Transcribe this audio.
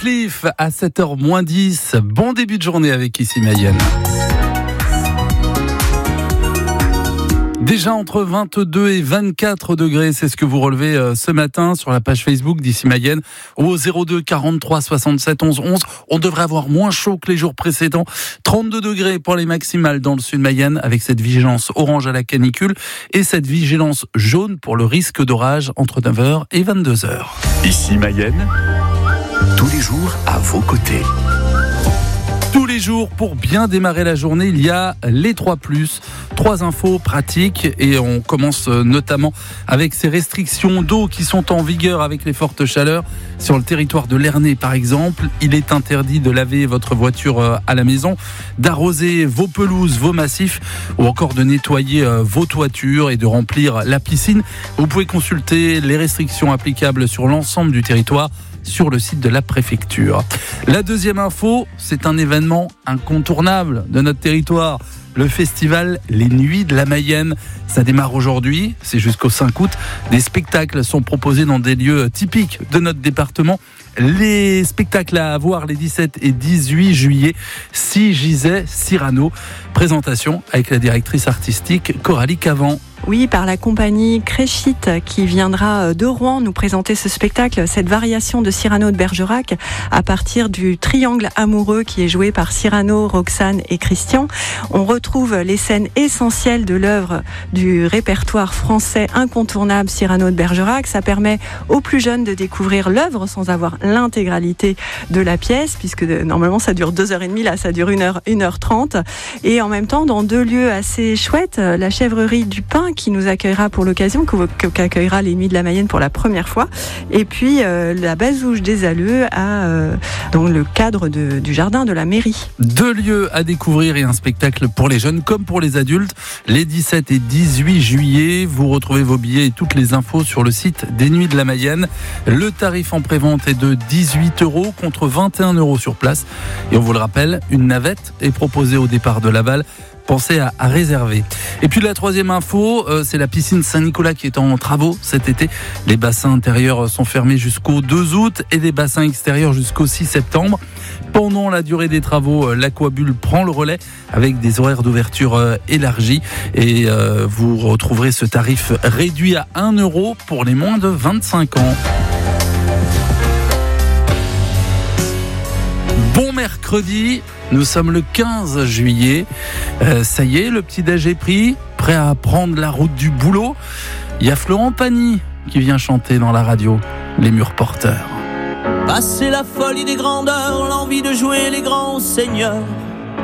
Cliff à 7h-10. Bon début de journée avec Ici Mayenne. Déjà entre 22 et 24 degrés, c'est ce que vous relevez ce matin sur la page Facebook d'Ici Mayenne au 02 43 67 11 11. On devrait avoir moins chaud que les jours précédents. 32 degrés pour les maximales dans le sud Mayenne avec cette vigilance orange à la canicule et cette vigilance jaune pour le risque d'orage entre 9h et 22h. Ici Mayenne, tous les jours à vos côtés. Tous les jours, pour bien démarrer la journée, il y a les 3+, 3 infos pratiques et on commence notamment avec ces restrictions d'eau qui sont en vigueur avec les fortes chaleurs. Sur le territoire de l'Ernée par exemple, il est interdit de laver votre voiture à la maison, d'arroser vos pelouses, vos massifs ou encore de nettoyer vos toitures et de remplir la piscine. Vous pouvez consulter les restrictions applicables sur l'ensemble du territoire sur le site de la préfecture. La deuxième info, c'est un événement incontournable de notre territoire. Le festival Les Nuits de la Mayenne. Ça démarre aujourd'hui, c'est jusqu'au 5 août. Des spectacles sont proposés dans des lieux typiques de notre département. Les spectacles à voir les 17 et 18 juillet, 6 Gisais Cyrano. Présentation avec la directrice artistique Coralie Cavan. Oui, par la compagnie Créchit qui viendra de Rouen nous présenter ce spectacle, cette variation de Cyrano de Bergerac à partir du triangle amoureux qui est joué par Cyrano, Roxane et Christian. On retrouve les scènes essentielles de l'œuvre du répertoire français incontournable Cyrano de Bergerac. Ça permet aux plus jeunes de découvrir l'œuvre sans avoir l'intégralité de la pièce puisque normalement ça dure 2h30, là ça dure 1h30. Et en même temps, dans deux lieux assez chouettes, la Chèvrerie du Pin qui nous accueillera pour l'occasion, qu'accueillera les Nuits de la Mayenne pour la première fois, et puis la Bazouge des Alleux dans le cadre du jardin de la mairie. 2 lieux à découvrir et un spectacle pour les jeunes comme pour les adultes. Les 17 et 18 juillet, vous retrouvez vos billets et toutes les infos sur le site des Nuits de la Mayenne. Le tarif en prévente est de 18 € contre 21 € sur place. Et on vous le rappelle, une navette est proposée au départ de Laval. Pensez à réserver. Et puis la troisième info, c'est la piscine Saint-Nicolas qui est en travaux cet été. Les bassins intérieurs sont fermés jusqu'au 2 août et les bassins extérieurs jusqu'au 6 septembre. Pendant la durée des travaux, l'Aquabulle prend le relais avec des horaires d'ouverture élargis et vous retrouverez ce tarif réduit à 1 € pour les moins de 25 ans. Bon mercredi, nous sommes le 15 juillet. Ça y est, le petit-déj est pris, prêt à prendre la route du boulot. Il y a Florent Pagny qui vient chanter dans la radio, Les Murs Porteurs. Passer la folie des grandeurs, l'envie de jouer les grands seigneurs,